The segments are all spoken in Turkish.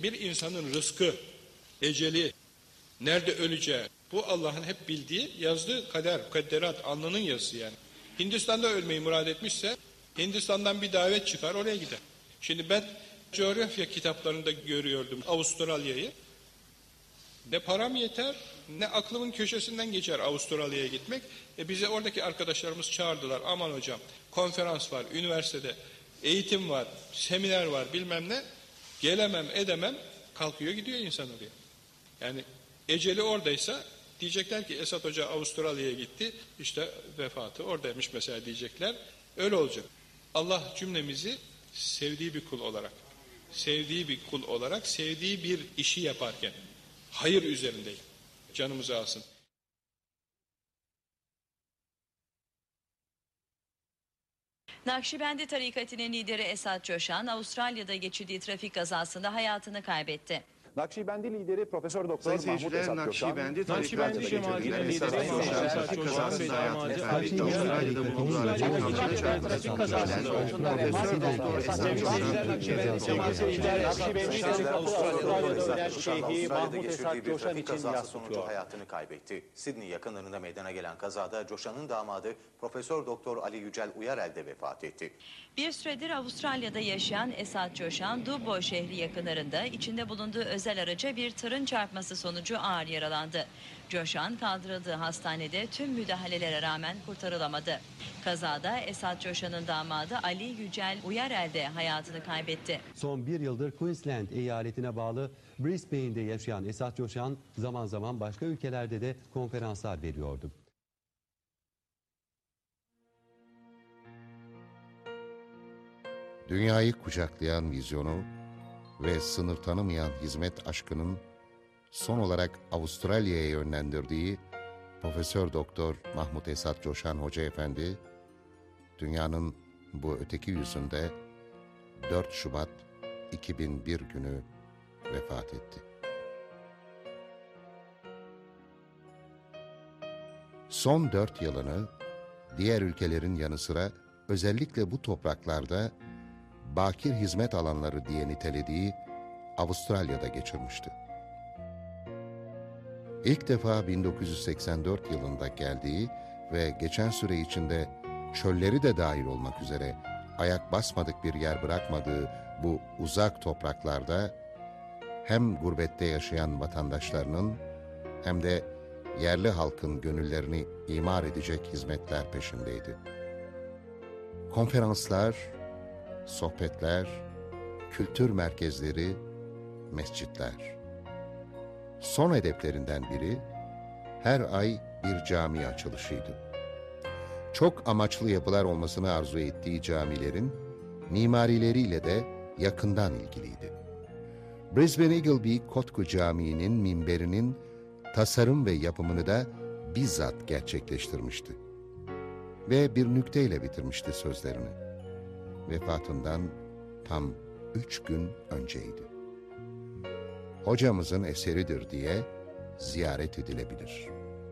bir insanın rızkı, eceli, nerede öleceği, bu Allah'ın hep bildiği, yazdığı kader, mukadderat, alnının yazısı yani. Hindistan'da ölmeyi murad etmişse, Hindistan'dan bir davet çıkar, oraya gider. Şimdi ben coğrafya kitaplarında görüyordum Avustralya'yı. Ne param yeter, ne aklımın köşesinden geçer Avustralya'ya gitmek. Bize oradaki arkadaşlarımız çağırdılar. Aman hocam, konferans var, üniversitede, eğitim var, seminer var, bilmem ne. Gelemem, edemem, kalkıyor gidiyor insan oraya. Yani eceli oradaysa diyecekler ki Esat Hoca Avustralya'ya gitti, işte vefatı oradaymış mesela diyecekler. Öyle olacak. Allah cümlemizi sevdiği bir kul olarak, sevdiği bir işi yaparken, hayır üzerindeyim. Canımızı alsın. Nakşibendi tarikatının lideri Esat Coşan, Avustralya'da geçirdiği trafik kazasında hayatını kaybetti. Nakşibendi lideri Profesör Doktor Mahmut Esat Coşan, Nakşibendi cemaatinin lideri Esat Coşan ve damadı Ali Avustralya'da bulunduğu aracın trafik kazasında Profesör Doktor Esat Coşan, Nakşibendi cemaatinin lideri Avustralya'da ölen şeyhi Mahmut Esat Coşan için yas tutuyor. Hayatını kaybetti. Sydney yakınlarında meydana gelen kazada Coşan'ın damadı Profesör Doktor Ali Yücel Uyarel de vefat etti. Bir süredir Avustralya'da yaşayan Esat Coşan, Dubbo şehri yakınlarında içinde bulunduğu özel araca bir tırın çarpması sonucu ağır yaralandı. Coşan kaldırıldığı hastanede tüm müdahalelere rağmen kurtarılamadı. Kazada Esat Coşan'ın damadı Ali Yücel Uyarel de hayatını kaybetti. Son bir yıldır Queensland eyaletine bağlı Brisbane'de yaşayan Esat Coşan zaman zaman başka ülkelerde de konferanslar veriyordu. Dünyayı kucaklayan vizyonu ve sınır tanımayan hizmet aşkının son olarak Avustralya'ya yönlendirdiği Profesör Doktor Mahmut Esat Coşan Hoca Efendi, dünyanın bu öteki yüzünde 4 Şubat 2001 günü vefat etti. Son 4 yılını diğer ülkelerin yanı sıra özellikle bu topraklarda bakir hizmet alanları diye nitelediği Avustralya'da geçirmişti. İlk defa 1984 yılında geldiği ve geçen süre içinde çölleri de dahil olmak üzere ayak basmadık bir yer bırakmadığı bu uzak topraklarda hem gurbette yaşayan vatandaşlarının hem de yerli halkın gönüllerini imar edecek hizmetler peşindeydi. Konferanslar, sohbetler, kültür merkezleri, mescitler. Son hedeplerinden biri her ay bir cami açılışıydı. Çok amaçlı yapılar olmasını arzu ettiği camilerin mimarileriyle de yakından ilgiliydi. Brisbane Eagleby Kotku Camii'nin minberinin tasarım ve yapımını da bizzat gerçekleştirmişti. Ve bir nükteyle bitirmişti sözlerini. Vefatından tam 3 gün önceydi. Hocamızın eseridir diye ziyaret edilebilir.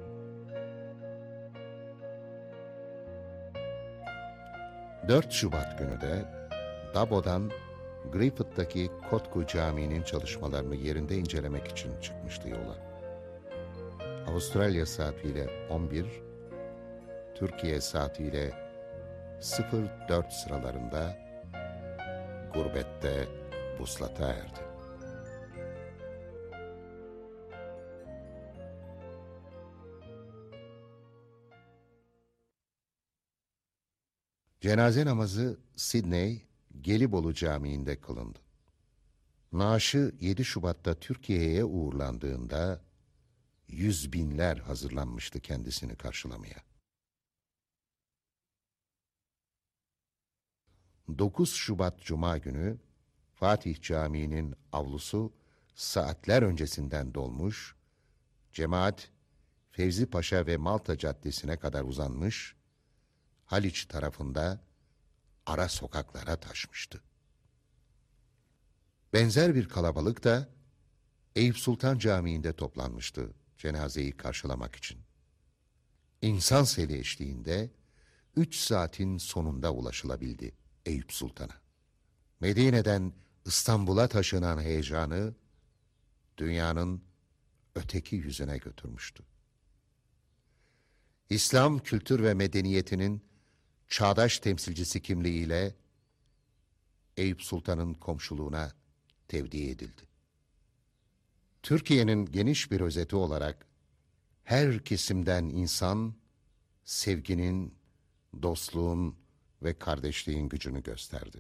...4 Şubat günü de Dubbo'dan Griffith'taki Kotku Camii'nin çalışmalarını yerinde incelemek için çıkmıştı yola. Avustralya saatiyle 11, Türkiye saatiyle 04 sıralarında gurbette vuslata erdi. Cenaze namazı Sydney Gelibolu Camii'nde kılındı. Naaşı 7 Şubat'ta Türkiye'ye uğurlandığında 100 binler hazırlanmıştı kendisini karşılamaya. 9 Şubat Cuma günü Fatih Camii'nin avlusu saatler öncesinden dolmuş, cemaat Fevzi Paşa ve Malta Caddesi'ne kadar uzanmış, Haliç tarafında ara sokaklara taşmıştı. Benzer bir kalabalık da Eyüp Sultan Camii'nde toplanmıştı cenazeyi karşılamak için. İnsan seli eşliğinde 3 saatin sonunda ulaşılabildi Eyüp Sultan'a. Medine'den İstanbul'a taşınan heyecanı dünyanın öteki yüzüne götürmüştü. İslam kültür ve medeniyetinin çağdaş temsilcisi kimliğiyle Eyüp Sultan'ın komşuluğuna tevdi edildi. Türkiye'nin geniş bir özeti olarak her kesimden insan sevginin, dostluğun ve kardeşliğin gücünü gösterdi.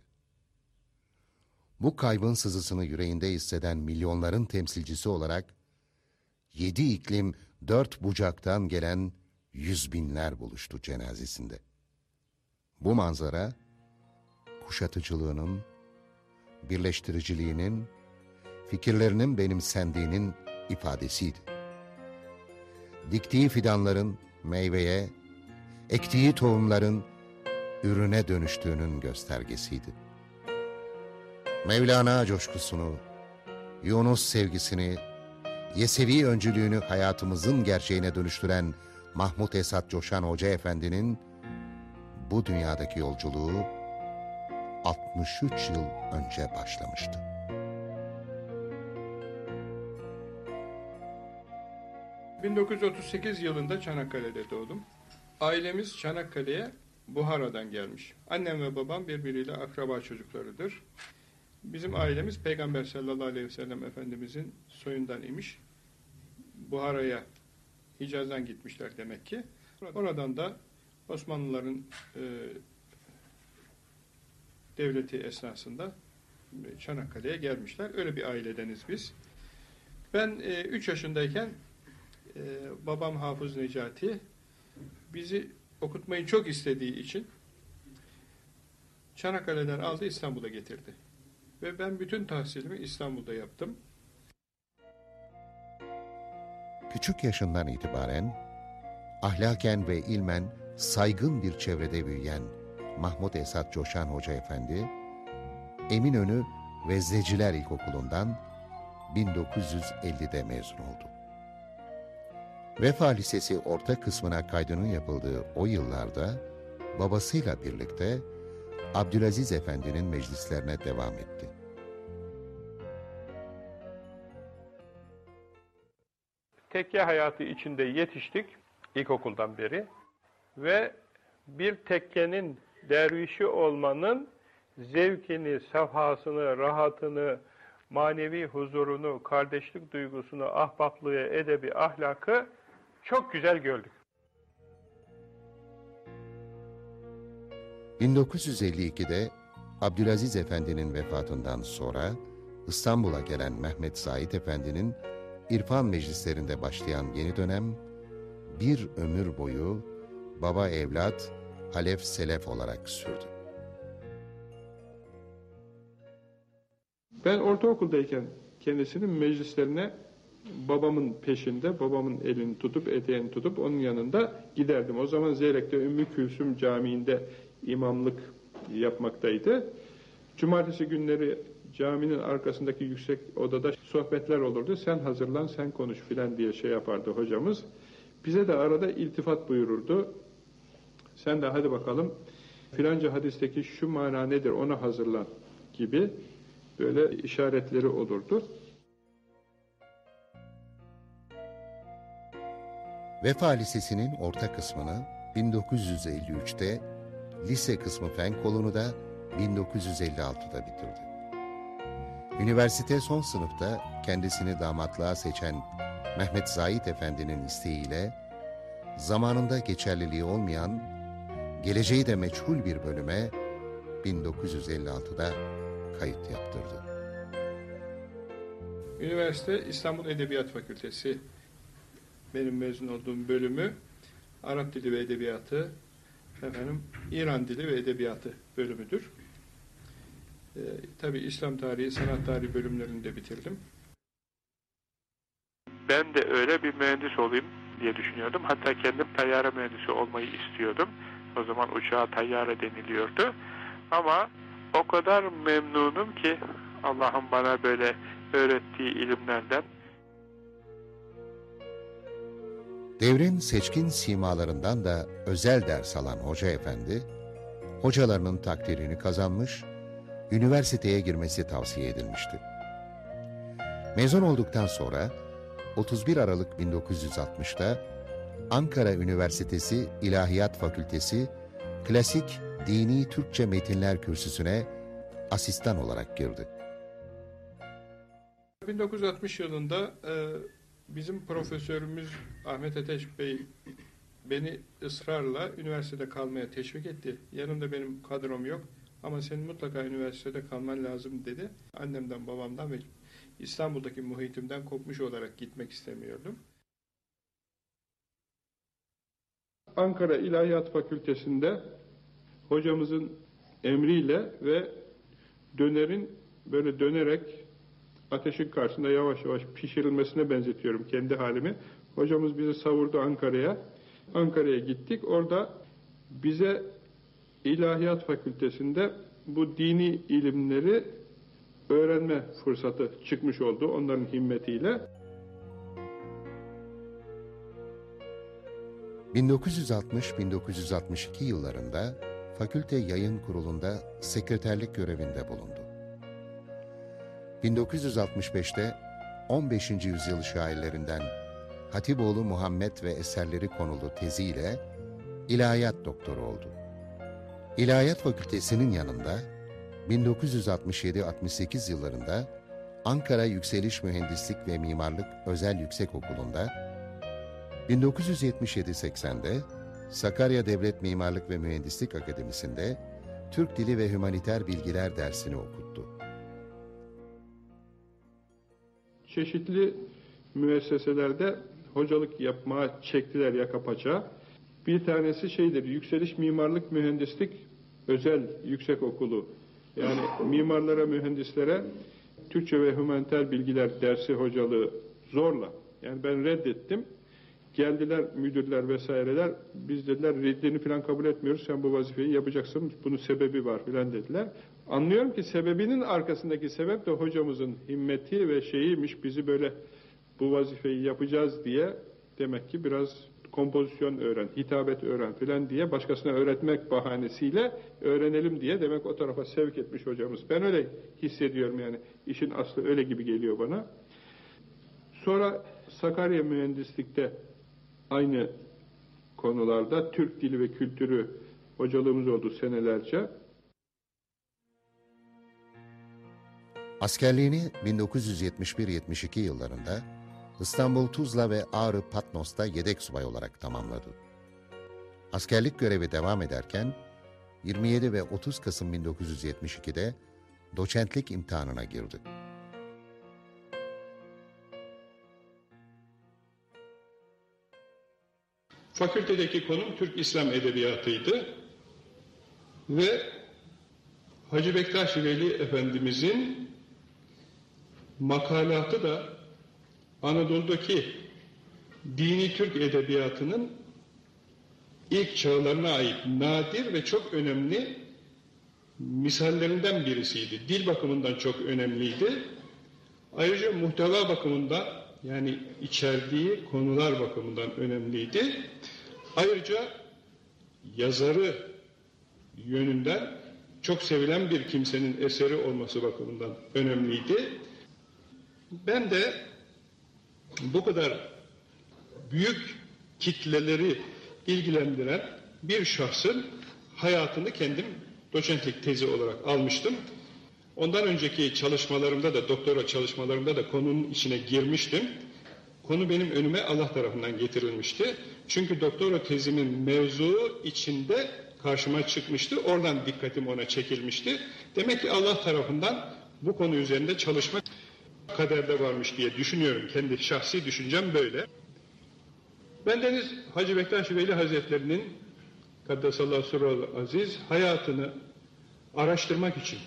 Bu kaybın sızısını yüreğinde hisseden milyonların temsilcisi olarak 7 iklim 4 bucaktan gelen 100 binler buluştu cenazesinde. Bu manzara kuşatıcılığının, birleştiriciliğinin, fikirlerinin benimsendiğinin ifadesiydi. Diktiği fidanların meyveye, ektiği tohumların ürüne dönüştüğünün göstergesiydi. Mevlana coşkusunu, Yunus sevgisini, Yesevi öncülüğünü hayatımızın gerçeğine dönüştüren Mahmut Esat Coşan Hoca Efendi'nin bu dünyadaki yolculuğu 63 yıl önce başlamıştı. ...1938 yılında Çanakkale'de doğdum. Ailemiz Çanakkale'ye Buhara'dan gelmiş. Annem ve babam birbiriyle akraba çocuklarıdır. Bizim ailemiz Peygamber sallallahu aleyhi ve sellem Efendimizin soyundan imiş. Buhara'ya, Hicaz'dan gitmişler demek ki. Oradan da Osmanlıların devleti esnasında Çanakkale'ye gelmişler. Öyle bir ailedeniz biz. Ben 3 yaşındayken babam Hafız Necati bizi okutmayı çok istediği için Çanakkale'den aldı, İstanbul'a getirdi. Ve ben bütün tahsilimi İstanbul'da yaptım. Küçük yaşından itibaren ahlaken ve ilmen saygın bir çevrede büyüyen Mahmut Esat Coşan Hoca Efendi, Eminönü Vezneciler İlkokulu'ndan 1950'de mezun oldu. Vefa Lisesi orta kısmına kaydının yapıldığı o yıllarda babasıyla birlikte Abdülaziz Efendi'nin meclislerine devam etti. Tekke hayatı içinde yetiştik ilkokuldan beri ve bir tekkenin dervişi olmanın zevkini, safhasını, rahatını, manevi huzurunu, kardeşlik duygusunu, ahbaplığı, edebi, ahlakı çok güzel gördük. 1952'de Abdülaziz Efendi'nin vefatından sonra İstanbul'a gelen Mehmet Said Efendi'nin İrfan meclislerinde başlayan yeni dönem, bir ömür boyu baba evlat, halef selef olarak sürdü. Ben ortaokuldayken kendisinin meclislerine babamın peşinde, babamın elini tutup, eteğini tutup onun yanında giderdim. O zaman Zeyrek'te Ümmü Külsüm Camii'nde imamlık yapmaktaydı. Cumartesi günleri caminin arkasındaki yüksek odada sohbetler olurdu. Sen hazırlan, sen konuş filan diye şey yapardı hocamız. Bize de arada iltifat buyururdu. Sen de hadi bakalım filanca hadisteki şu mana nedir ona hazırlan gibi böyle işaretleri olurdu. Vefa Lisesi'nin orta kısmını 1953'te, lise kısmı fen kolunu da 1956'da bitirdi. Üniversite son sınıfta kendisini damatlığa seçen Mehmet Zahid Efendi'nin isteğiyle zamanında geçerliliği olmayan, geleceği de meçhul bir bölüme 1956'da kayıt yaptırdı. Üniversite İstanbul Edebiyat Fakültesi benim mezun olduğum bölümü Arap Dili ve Edebiyatı, İran Dili ve Edebiyatı bölümüdür. Tabii İslam tarihi, sanat tarihi bölümlerini de bitirdim. Ben de öyle bir mühendis olayım diye düşünüyordum. Hatta kendim tayyare mühendisi olmayı istiyordum. O zaman uçağa tayyare deniliyordu. Ama o kadar memnunum ki Allah'ın bana böyle öğrettiği ilimlerden. Devrin seçkin simalarından da özel ders alan Hoca Efendi, hocalarının takdirini kazanmış, üniversiteye girmesi tavsiye edilmişti. Mezun olduktan sonra 31 Aralık 1960'da Ankara Üniversitesi İlahiyat Fakültesi Klasik Dini Türkçe Metinler Kürsüsü'ne asistan olarak girdi. 1960 yılında bizim profesörümüz Ahmet Ateş Bey beni ısrarla üniversitede kalmaya teşvik etti. Yanımda benim kadrom yok ama senin mutlaka üniversitede kalman lazım dedi. Annemden, babamdan ve İstanbul'daki muhitimden kopmuş olarak gitmek istemiyordum. Ankara İlahiyat Fakültesi'nde hocamızın emriyle ve dönerin böyle dönerek ateşin karşısında yavaş yavaş pişirilmesine benzetiyorum kendi halimi. Hocamız bizi savurdu Ankara'ya. Ankara'ya gittik. Orada bize İlahiyat Fakültesi'nde bu dini ilimleri öğrenme fırsatı çıkmış oldu onların himmetiyle. 1960-1962 yıllarında fakülte yayın kurulunda sekreterlik görevinde bulundu. 1965'te 15. yüzyıl şairlerinden Hatipoğlu Muhammed ve eserleri konulu teziyle ilahiyat doktoru oldu. İlahiyat Fakültesi'nin yanında 1967-68 yıllarında Ankara Yükseliş Mühendislik ve Mimarlık Özel Yüksekokulu'nda, 1977-80'de Sakarya Devlet Mimarlık ve Mühendislik Akademisi'nde Türk Dili ve Hümaniter Bilgiler dersini okuttu. Çeşitli müesseselerde hocalık yapmaya çektiler yaka paça. Bir tanesi Yükseliş Mimarlık Mühendislik Özel Yüksekokulu. Yani mimarlara, mühendislere Türkçe ve Hümaniter Bilgiler dersi hocalığı zorla. Yani ben reddettim. Geldiler müdürler vesaireler, biz dediler reddini falan kabul etmiyoruz, sen bu vazifeyi yapacaksın, bunun sebebi var filan dediler. Anlıyorum ki sebebinin arkasındaki sebep de hocamızın himmeti ve şeyiymiş, bizi böyle bu vazifeyi yapacağız diye demek ki biraz kompozisyon öğren, hitabet öğren filan diye başkasına öğretmek bahanesiyle öğrenelim diye demek o tarafa sevk etmiş hocamız. Ben öyle hissediyorum yani, işin aslı öyle gibi geliyor bana. Sonra Sakarya Mühendislik'te aynı konularda Türk dili ve kültürü hocalığımız oldu senelerce. Askerliğini 1971-72 yıllarında İstanbul, Tuzla ve Ağrı Patnos'ta yedek subay olarak tamamladı. Askerlik görevi devam ederken 27 ve 30 Kasım 1972'de doçentlik imtihanına girdi. Fakültedeki konum Türk İslam Edebiyatıydı ve Hacı Bektaş Veli Efendimizin makalatı da Anadolu'daki dini Türk edebiyatının ilk çağlarına ait nadir ve çok önemli misallerinden birisiydi. Dil bakımından çok önemliydi. Ayrıca muhteva bakımından, yani içerdiği konular bakımından önemliydi. Ayrıca yazarı yönünden çok sevilen bir kimsenin eseri olması bakımından önemliydi. Ben de bu kadar büyük kitleleri ilgilendiren bir şahsın hayatını kendim doçentlik tezi olarak almıştım. Ondan önceki çalışmalarımda da, doktora çalışmalarımda da konunun içine girmiştim. Konu benim önüme Allah tarafından getirilmişti. Çünkü doktora tezimin mevzuu içinde karşıma çıkmıştı. Oradan dikkatim ona çekilmişti. Demek ki Allah tarafından bu konu üzerinde çalışmak kaderde varmış diye düşünüyorum. Kendi şahsi düşüncem böyle. Bendeniz Hacı Bektaş Veli Hazretleri'nin Kaddesallahu sürrahul aziz hayatını araştırmak için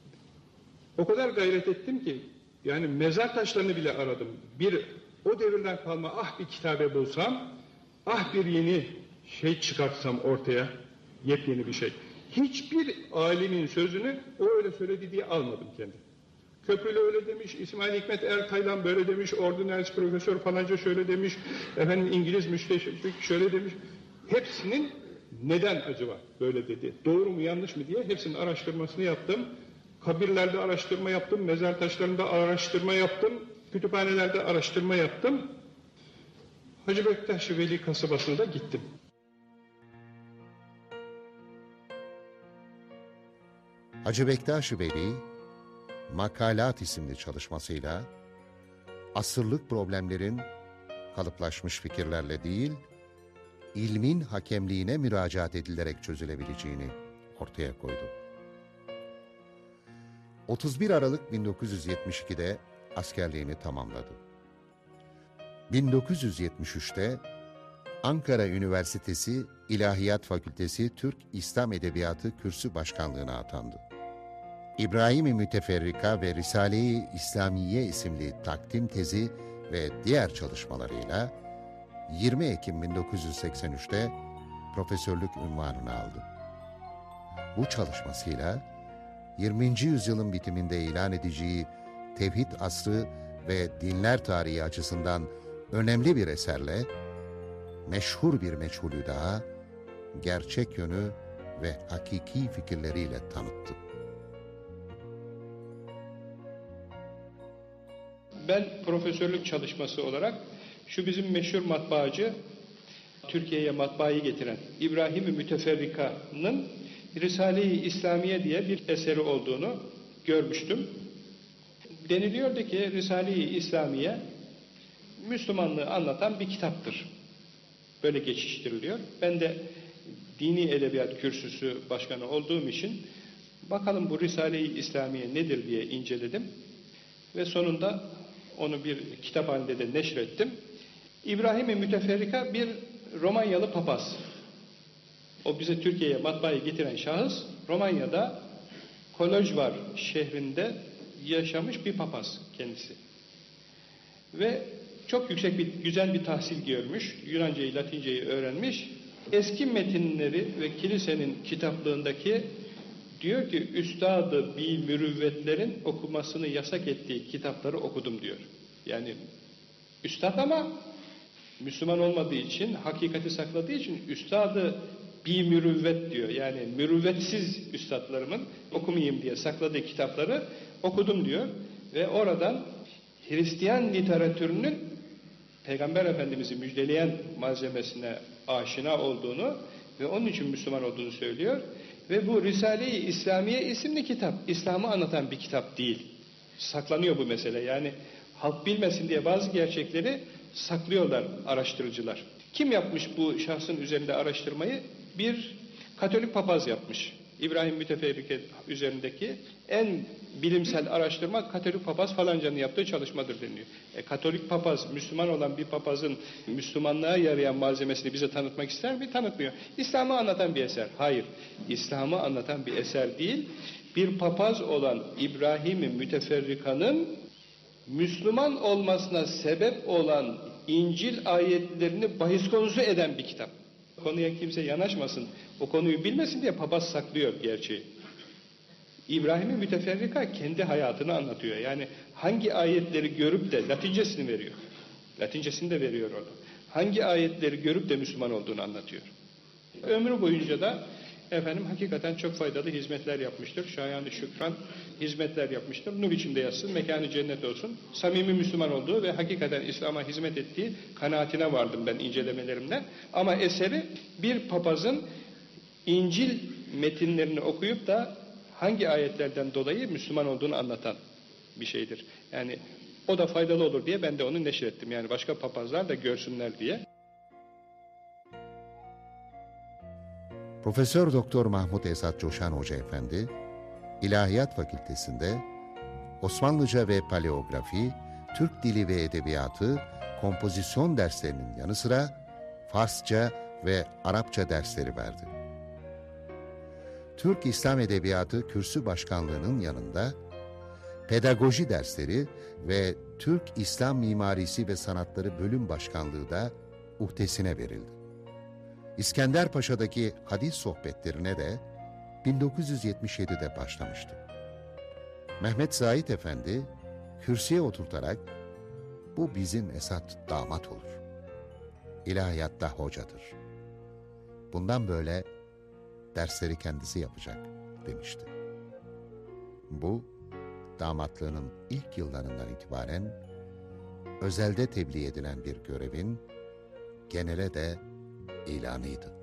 o kadar gayret ettim ki yani mezar taşlarını bile aradım. O devirden kalma bir kitabe bulsam, bir yeni şey çıkartsam ortaya, yepyeni bir şey. Hiçbir alimin sözünü o öyle söyledi diye almadım kendim. Köprülü öyle demiş, İsmail Hikmet Ertaylan böyle demiş, ordinals profesör falanca şöyle demiş, İngiliz müsteşrik şöyle demiş. Hepsinin neden acaba böyle dedi, doğru mu yanlış mı diye hepsinin araştırmasını yaptım. Kabirlerde araştırma yaptım, mezar taşlarında araştırma yaptım. Kütüphanelerde araştırma yaptım. Hacı Bektaş Veli kasabasında gittim. Hacı Bektaş Veli, Makalat isimli çalışmasıyla asırlık problemlerin kalıplaşmış fikirlerle değil, ilmin hakemliğine müracaat edilerek çözülebileceğini ortaya koydu. 31 Aralık 1972'de askerliğini tamamladı. 1973'te Ankara Üniversitesi İlahiyat Fakültesi Türk İslam Edebiyatı Kürsü Başkanlığı'na atandı. İbrahim-i Müteferrika ve Risale-i İslamiye isimli takdim tezi ve diğer çalışmalarıyla 20 Ekim 1983'te profesörlük unvanını aldı. Bu çalışmasıyla 20. yüzyılın bitiminde ilan edeceği Tevhid Asrı ve Dinler Tarihi açısından önemli bir eserle meşhur bir meçhulü daha gerçek yönü ve hakiki fikirleriyle tanıttı. Ben profesörlük çalışması olarak şu bizim meşhur matbaacı, Türkiye'ye matbaayı getiren İbrahim-i Müteferrika'nın Risale-i İslamiye diye bir eseri olduğunu görmüştüm. Deniliyordu ki Risale-i İslamiye Müslümanlığı anlatan bir kitaptır. Böyle geçiştiriliyor. Ben de Dini Edebiyat Kürsüsü Başkanı olduğum için bakalım bu Risale-i İslamiye nedir diye inceledim. Ve sonunda onu bir kitap halinde de neşrettim. İbrahim-i Müteferrika bir Romanyalı papaz. O bize Türkiye'ye matbaayı getiren şahıs Romanya'da Kolojvar şehrinde yaşamış bir papaz kendisi. Ve çok yüksek güzel bir tahsil görmüş. Yunancayı, Latinceyi öğrenmiş. Eski metinleri ve kilisenin kitaplığındaki diyor ki üstadı bi mürüvvetlerin okumasını yasak ettiği kitapları okudum diyor. Yani üstad ama Müslüman olmadığı için, hakikati sakladığı için üstadı bi mürüvvet diyor. Yani mürüvvetsiz üstadlarımın okumayayım diye sakladığı kitapları okudum diyor. Ve oradan Hristiyan literatürünün Peygamber Efendimiz'i müjdeleyen malzemesine aşina olduğunu ve onun için Müslüman olduğunu söylüyor. Ve bu Risale-i İslamiye isimli kitap, İslam'ı anlatan bir kitap değil. Saklanıyor bu mesele. Yani halk bilmesin diye bazı gerçekleri saklıyorlar araştırıcılar. Kim yapmış bu şahsın üzerinde araştırmayı? Bir Katolik papaz yapmış. İbrahim Müteferrika üzerindeki en bilimsel araştırma Katolik papaz falancanın yaptığı çalışmadır deniliyor. Katolik papaz, Müslüman olan bir papazın Müslümanlığa yarayan malzemesini bize tanıtmak ister mi? Tanıtmıyor. İslam'ı anlatan bir eser. Hayır. İslam'ı anlatan bir eser değil. Bir papaz olan İbrahim-i Müteferrika'nın Müslüman olmasına sebep olan İncil ayetlerini bahis konusu eden bir kitap. Konuya kimse yanaşmasın, o konuyu bilmesin diye papaz saklıyor gerçeği. İbrahim-i Müteferrika kendi hayatını anlatıyor. Yani hangi ayetleri görüp de Latincesini veriyor. Latincesini de veriyor orada. Hangi ayetleri görüp de Müslüman olduğunu anlatıyor. Ömrü boyunca da hakikaten çok faydalı hizmetler yapmıştır. Şayan-ı şükran hizmetler yapmıştır. Nur içinde yatsın, mekanı cennet olsun. Samimi Müslüman olduğu ve hakikaten İslam'a hizmet ettiği kanaatine vardım ben incelemelerimden. Ama eseri bir papazın İncil metinlerini okuyup da hangi ayetlerden dolayı Müslüman olduğunu anlatan bir şeydir. Yani o da faydalı olur diye ben de onu neşrettim. Yani başka papazlar da görsünler diye. Profesör Doktor Mahmut Esat Coşan Hoca Efendi, İlahiyat Fakültesi'nde Osmanlıca ve Paleografi, Türk Dili ve Edebiyatı, kompozisyon derslerinin yanı sıra Farsça ve Arapça dersleri verdi. Türk İslam Edebiyatı Kürsü Başkanlığı'nın yanında pedagoji dersleri ve Türk İslam Mimarisi ve Sanatları Bölüm Başkanlığı da uhdesine verildi. İskenderpaşa'daki hadis sohbetlerine de 1977'de başlamıştı. Mehmet Said Efendi kürsüye oturtarak bu bizim Esat damat olur. İlahiyatta hocadır. Bundan böyle dersleri kendisi yapacak demişti. Bu damatlığının ilk yıllarından itibaren özelde tebliğ edilen bir görevin genele de ilanıydı.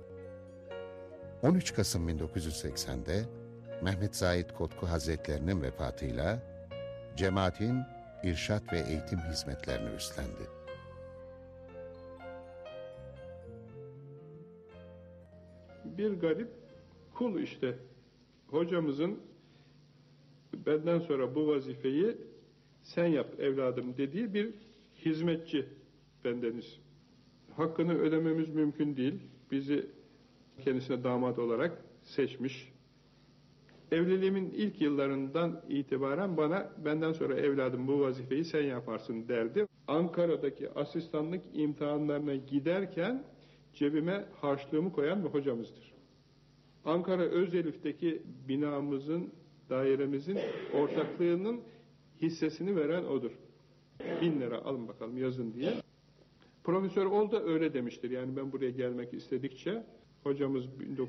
13 Kasım 1980'de Mehmet Said Kotku Hazretlerinin vefatıyla cemaatin irşat ve eğitim hizmetlerini üstlendi. Bir garip kul işte. Hocamızın benden sonra bu vazifeyi sen yap evladım dediği bir hizmetçi bendeniz. Hakkını ödememiz mümkün değil. Bizi kendisine damat olarak seçmiş. Evliliğimin ilk yıllarından itibaren benden sonra evladım bu vazifeyi sen yaparsın derdi. Ankara'daki asistanlık imtihanlarına giderken cebime harçlığımı koyan bir hocamızdır. Ankara Özelif'teki binamızın, dairemizin ortaklığının hissesini veren odur. 1000 lira alın bakalım yazın diye. Profesör ol da öyle demiştir. Yani ben buraya gelmek istedikçe hocamız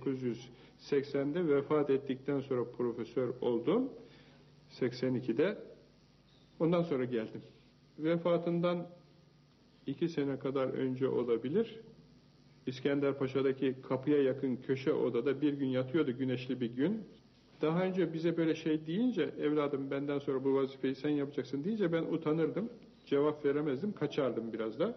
1980'de vefat ettikten sonra profesör oldum. 82'de. Ondan sonra geldim. Vefatından 2 sene kadar önce olabilir. İskenderpaşa'daki kapıya yakın köşe odada bir gün yatıyordu, güneşli bir gün. Daha önce bize böyle şey deyince, evladım benden sonra bu vazifeyi sen yapacaksın deyince ben utanırdım. Cevap veremezdim, kaçardım biraz da.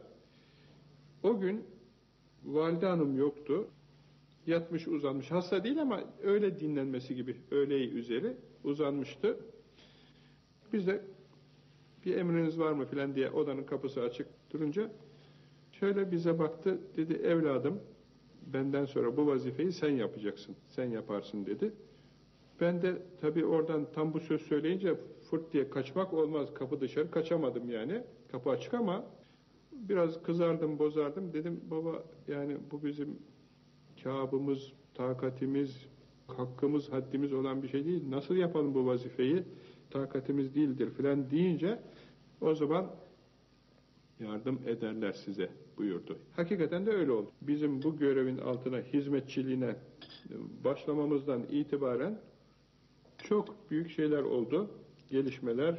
O gün valide hanım yoktu. Yatmış uzanmış, hasta değil ama öyle dinlenmesi gibi, öğleyi üzeri uzanmıştı. Biz de bir emriniz var mı filan diye odanın kapısı açık durunca şöyle bize baktı, dedi evladım benden sonra bu vazifeyi sen yapacaksın, sen yaparsın dedi. Ben de tabii oradan tam bu söz söyleyince fırt diye kaçmak olmaz, kapı dışarı kaçamadım yani, kapı açık ama biraz kızardım, bozardım, dedim baba yani bu bizim kâbımız, takatimiz, hakkımız, haddimiz olan bir şey değil, nasıl yapalım bu vazifeyi, takatimiz değildir filan deyince o zaman yardım ederler size buyurdu. Hakikaten de öyle oldu. Bizim bu görevin altına, hizmetçiliğine başlamamızdan itibaren çok büyük şeyler oldu, gelişmeler.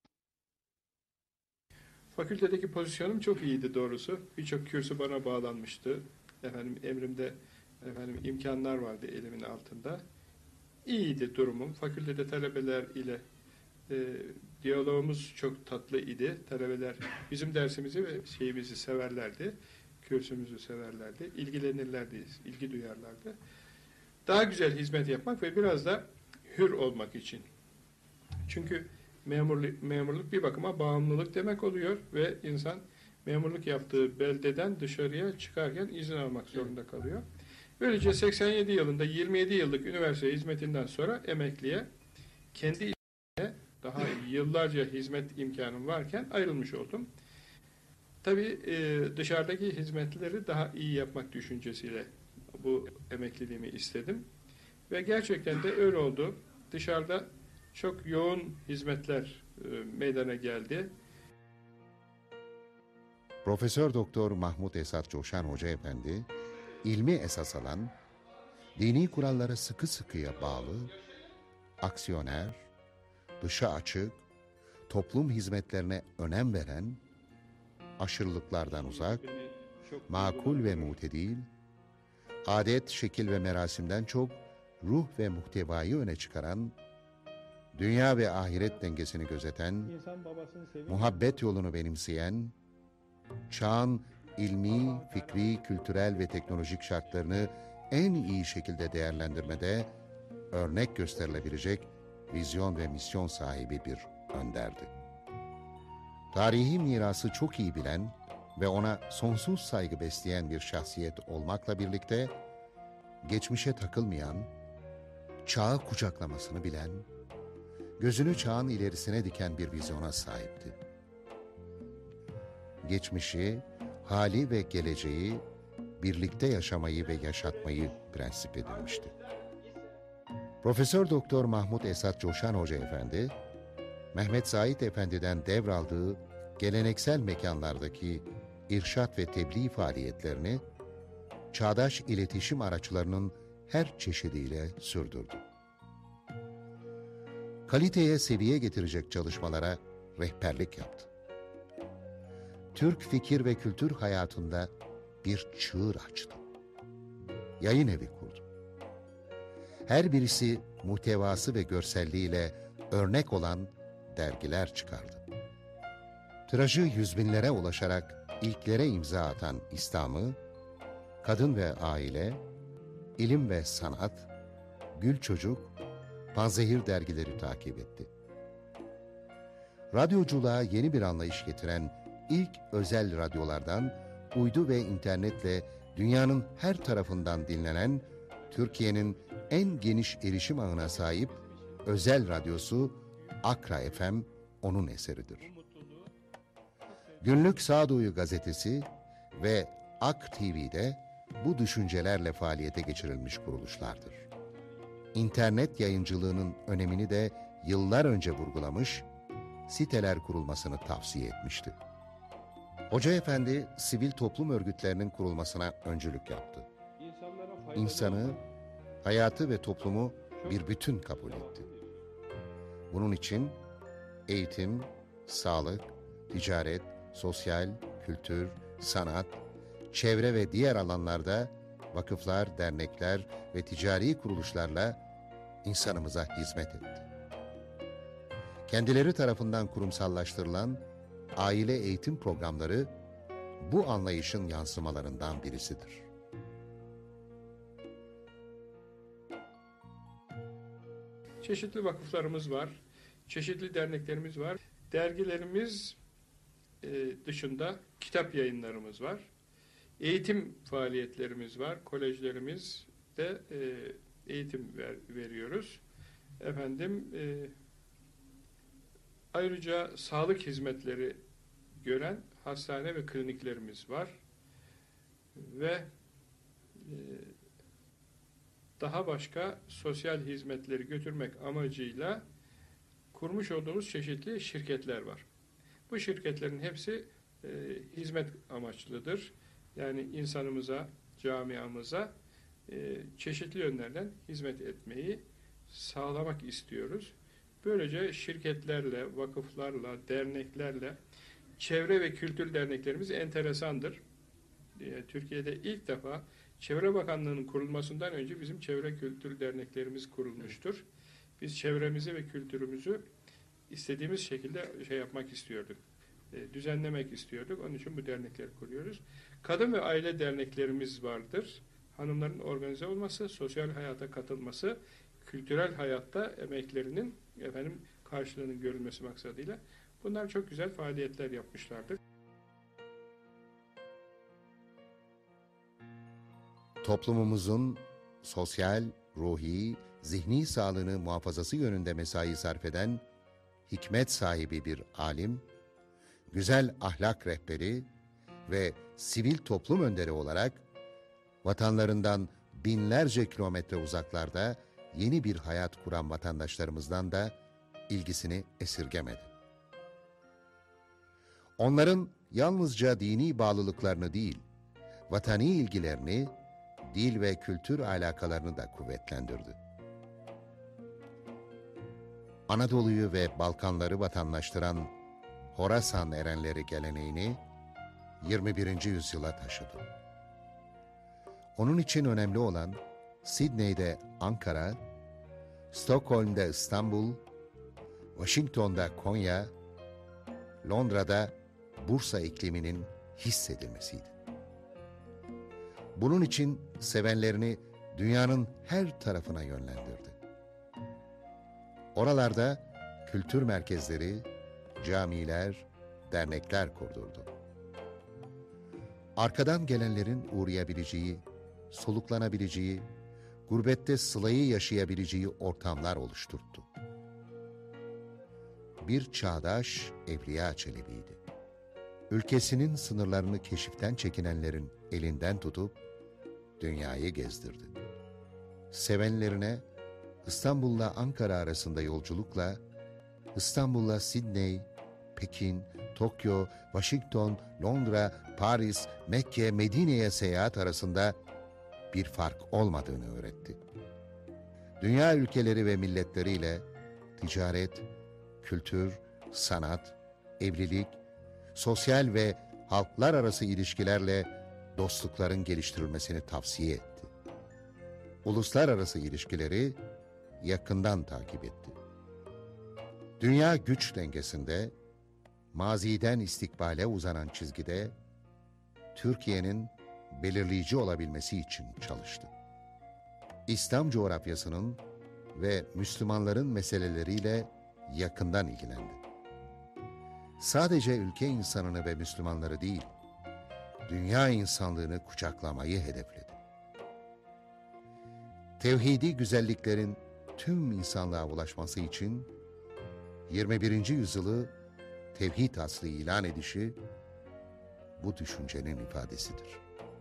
Fakültedeki pozisyonum çok iyiydi doğrusu. Birçok kürsü bana bağlanmıştı. Emrimde imkanlar vardı elimin altında. İyiydi durumum. Fakültede talebeler ile diyalogumuz çok tatlı idi. Talebeler bizim dersimizi ve şeyimizi severlerdi. Kürsümüzü severlerdi. İlgilenirlerdi, ilgi duyarlardı. Daha güzel hizmet yapmak ve biraz da hür olmak için. Çünkü memurluk bir bakıma bağımlılık demek oluyor ve insan memurluk yaptığı beldeden dışarıya çıkarken izin almak zorunda kalıyor. Böylece 87 yılında 27 yıllık üniversite hizmetinden sonra emekliye kendi işine daha yıllarca hizmet imkanım varken ayrılmış oldum. Tabii dışarıdaki hizmetleri daha iyi yapmak düşüncesiyle bu emekliliğimi istedim. Ve gerçekten de öyle oldu. Dışarıda çok yoğun hizmetler meydana geldi. Profesör Doktor Mahmut Esat Coşan Hoca Efendi, ilmi esas alan, dini kurallara sıkı sıkıya bağlı, aksiyoner, dışa açık, toplum hizmetlerine önem veren, aşırılıklardan uzak, makul ve mutedil, adet, şekil ve merasimden çok ruh ve muhtevayı öne çıkaran, dünya ve ahiret dengesini gözeten, muhabbet yolunu benimseyen, çağın ilmi, fikri, kültürel ve teknolojik şartlarını en iyi şekilde değerlendirmede örnek gösterilebilecek vizyon ve misyon sahibi bir önderdi. Tarihi mirası çok iyi bilen ve ona sonsuz saygı besleyen bir şahsiyet olmakla birlikte, geçmişe takılmayan, çağı kucaklamasını bilen, gözünü çağın ilerisine diken bir vizyona sahipti. Geçmişi, hali ve geleceği birlikte yaşamayı ve yaşatmayı prensip edinmişti. Profesör Doktor Mahmut Esat Coşan Hoca Efendi, Mehmet Said Efendi'den devraldığı geleneksel mekanlardaki irşat ve tebliğ faaliyetlerini çağdaş iletişim araçlarının her çeşidiyle sürdürdü. Kaliteye seviye getirecek çalışmalara rehberlik yaptı. Türk fikir ve kültür hayatında bir çığır açtı. Yayın evi kurdu. Her birisi muhtevası ve görselliğiyle örnek olan dergiler çıkardı. Tirajı 100.000'lere ulaşarak ilklere imza atan İslam'ı, Kadın ve Aile, İlim ve Sanat, Gül Çocuk, Panzehir dergileri takip etti. Radyoculuğa yeni bir anlayış getiren ilk özel radyolardan uydu ve internetle dünyanın her tarafından dinlenen, Türkiye'nin en geniş erişim ağına sahip özel radyosu Akra FM onun eseridir. Günlük Sağduyu gazetesi ve Ak TV'de bu düşüncelerle faaliyete geçirilmiş kuruluşlardır. İnternet yayıncılığının önemini de yıllar önce vurgulamış, siteler kurulmasını tavsiye etmişti. Hoca Efendi, sivil toplum örgütlerinin kurulmasına öncülük yaptı. İnsanı, hayatı ve toplumu bir bütün kabul etti. Bunun için eğitim, sağlık, ticaret, sosyal, kültür, sanat, çevre ve diğer alanlarda vakıflar, dernekler ve ticari kuruluşlarla insanımıza hizmet etti. Kendileri tarafından kurumsallaştırılan aile eğitim programları bu anlayışın yansımalarından birisidir. Çeşitli vakıflarımız var, çeşitli derneklerimiz var. Dergilerimiz dışında kitap yayınlarımız var. Eğitim faaliyetlerimiz var. Kolejlerimizde eğitim veriyoruz. Ayrıca sağlık hizmetleri gören hastane ve kliniklerimiz var. Ve daha başka sosyal hizmetleri götürmek amacıyla kurmuş olduğumuz çeşitli şirketler var. Bu şirketlerin hepsi hizmet amaçlıdır. Yani insanımıza, camiamıza çeşitli yönlerden hizmet etmeyi sağlamak istiyoruz. Böylece şirketlerle, vakıflarla, derneklerle, çevre ve kültür derneklerimiz enteresandır. Türkiye'de ilk defa Çevre Bakanlığı'nın kurulmasından önce bizim çevre kültür derneklerimiz kurulmuştur. Biz çevremizi ve kültürümüzü istediğimiz şekilde yapmak istiyorduk. Düzenlemek istiyorduk. Onun için bu dernekleri kuruyoruz. Kadın ve aile derneklerimiz vardır. Hanımların organize olması, sosyal hayata katılması, kültürel hayatta emeklerinin karşılığının görülmesi maksadıyla bunlar çok güzel faaliyetler yapmışlardır. Toplumumuzun sosyal, ruhi, zihni sağlığını muhafazası yönünde mesai sarf eden hikmet sahibi bir alim, güzel ahlak rehberi ve sivil toplum önderi olarak vatanlarından binlerce kilometre uzaklarda yeni bir hayat kuran vatandaşlarımızdan da ilgisini esirgemedi. Onların yalnızca dini bağlılıklarını değil, vatani ilgilerini, dil ve kültür alakalarını da kuvvetlendirdi. Anadolu'yu ve Balkanları vatandaştıran Horasan erenleri geleneğini 21. yüzyıla taşıdı. Onun için önemli olan Sidney'de Ankara, Stockholm'da İstanbul, Washington'da Konya, Londra'da Bursa ikliminin hissedilmesiydi. Bunun için sevenlerini dünyanın her tarafına yönlendirdi. Oralarda kültür merkezleri, camiler, dernekler kurdurdu. Arkadan gelenlerin uğrayabileceği, soluklanabileceği, gurbette sılayı yaşayabileceği ortamlar oluşturdu. Bir çağdaş Evliya Çelebi'ydi. Ülkesinin sınırlarını keşiften çekinenlerin elinden tutup dünyayı gezdirdi. Sevenlerine İstanbul'la Ankara arasında yolculukla, İstanbul'la Sidney, Pekin, Tokyo, Washington, Londra, Paris, Mekke, Medine'ye seyahat arasında bir fark olmadığını öğretti. Dünya ülkeleri ve milletleriyle ticaret, kültür, sanat, evlilik, sosyal ve halklar arası ilişkilerle dostlukların geliştirilmesini tavsiye etti. Uluslararası ilişkileri yakından takip etti. Dünya güç dengesinde, maziden istikbale uzanan çizgide Türkiye'nin belirleyici olabilmesi için çalıştı. İslam coğrafyasının ve Müslümanların meseleleriyle yakından ilgilendi. Sadece ülke insanını ve Müslümanları değil, dünya insanlığını kucaklamayı hedefledi. Tevhidi güzelliklerin tüm insanlığa ulaşması için 21. yüzyılı tevhid asrı ilan edişi bu düşüncenin ifadesidir.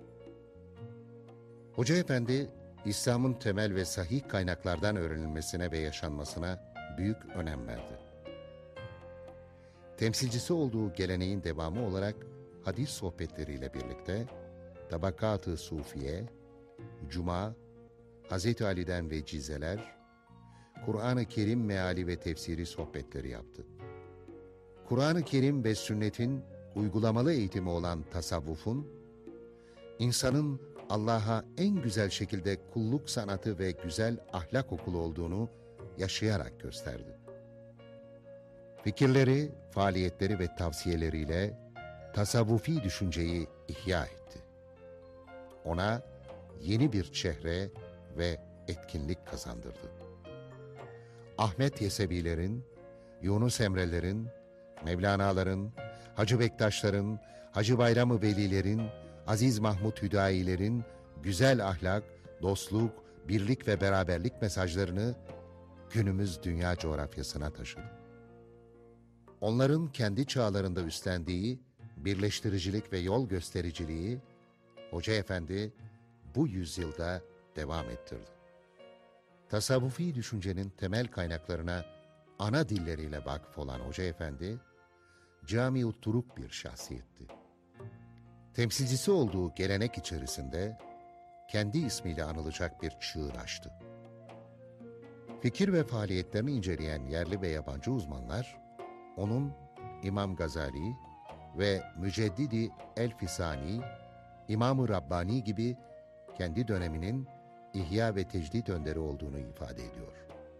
Hoca Efendi, İslam'ın temel ve sahih kaynaklardan öğrenilmesine ve yaşanmasına büyük önem verdi. Temsilcisi olduğu geleneğin devamı olarak hadis sohbetleriyle birlikte Tabakat-ı Sufiye, Cuma, Hz. Ali'den vecizeler, Kur'an-ı Kerim meali ve tefsiri sohbetleri yaptı. Kur'an-ı Kerim ve sünnetin uygulamalı eğitimi olan tasavvufun, insanın Allah'a en güzel şekilde kulluk sanatı ve güzel ahlak okulu olduğunu yaşayarak gösterdi. Fikirleri, faaliyetleri ve tavsiyeleriyle tasavvufi düşünceyi ihya etti. Ona yeni bir çehre ve etkinlik kazandırdı. Ahmet Yesevilerin, Yunus Emre'lerin, Mevlana'ların, Hacı Bektaşların, Hacı Bayram-ı Velilerin, Aziz Mahmud Hüdayilerin güzel ahlak, dostluk, birlik ve beraberlik mesajlarını günümüz dünya coğrafyasına taşıdı. Onların kendi çağlarında üstlendiği birleştiricilik ve yol göstericiliği Hoca Efendi bu yüzyılda devam ettirdi. Tasavvufi düşüncenin temel kaynaklarına ana dilleriyle vakıf olan Hoca Efendi, Cami-ü Turuk bir şahsiyetti. Temsilcisi olduğu gelenek içerisinde kendi ismiyle anılacak bir çığır açtı. Fikir ve faaliyetlerini inceleyen yerli ve yabancı uzmanlar, onun İmam Gazali ve Müceddidi El-Fisani, İmam-ı Rabbani gibi kendi döneminin ihya ve tecdid önderi olduğunu ifade ediyor.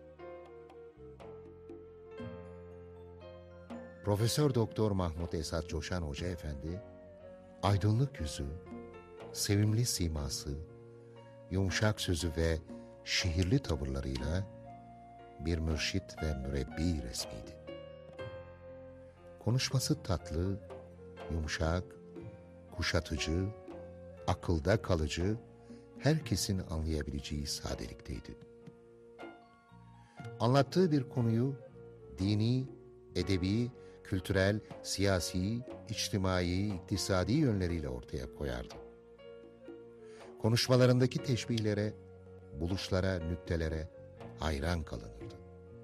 Profesör Doktor Mahmud Esat Coşan Hoca Efendi, aydınlık yüzü, sevimli siması, yumuşak sözü ve şiirli tavırlarıyla bir mürşit ve mürebbi resmiydi. Konuşması tatlı, yumuşak, kuşatıcı, akılda kalıcı, herkesin anlayabileceği sadelikteydi. Anlattığı bir konuyu dini, edebi, kültürel, siyasi, içtimai, iktisadi yönleriyle ortaya koyardı. Konuşmalarındaki teşbihlere, buluşlara, nüktelere hayran kalınırdı.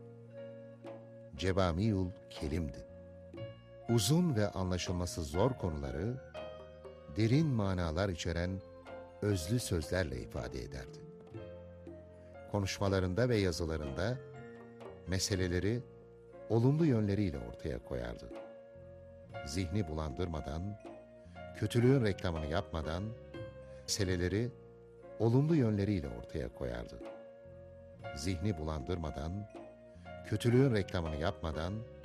Cevamiül Kelim'di. Uzun ve anlaşılması zor konuları, derin manalar içeren özlü sözlerle ifade ederdi. Konuşmalarında ve yazılarında meseleleri olumlu yönleriyle ortaya koyardı. Zihni bulandırmadan, kötülüğün reklamını yapmadan, meseleleri olumlu yönleriyle ortaya koyardı. Zihni bulandırmadan, kötülüğün reklamını yapmadan,